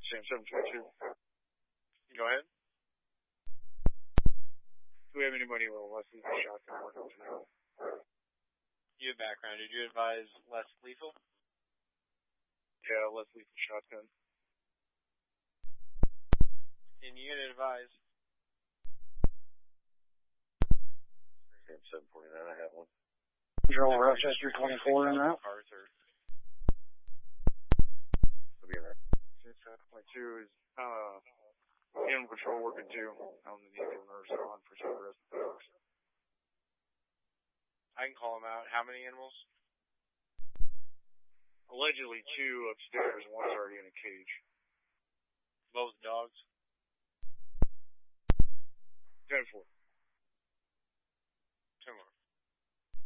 Sam 722. Go ahead. Do we have anybody with a less lethal shotgun working today? You have background. Did you advise less lethal? Yeah, less lethal shotgun. And you had advised. Sam 749, I have one. Joel Rochester 24 in that. Arthur. I'll be in there. Sam 722 is, animal control working too. On the vehicle nurse on for some rest of the dogs. I can call them out. How many animals? Allegedly 2 upstairs, one's already in a cage. Both dogs? 10-4.